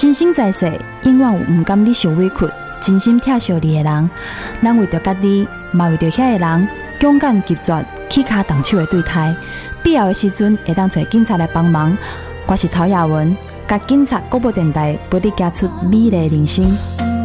真心在世，永远有唔甘你受委屈、真心疼惜你的人。咱为着家己，嘛为着遐个人，勇敢决绝、起骹动手的对待。必要的时阵，会当找警察来帮忙。我是曹雅文，甲警察广播电台陪你走出美丽人生。